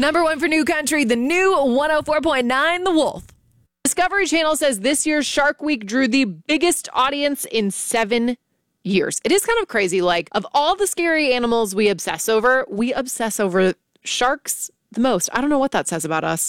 Number one for New Country, the new 104.9 The Wolf. Discovery Channel says this year's Shark Week drew the biggest audience in 7 years. It is kind of crazy. Like, of all the scary animals we obsess over sharks the most. I don't know what that says about us.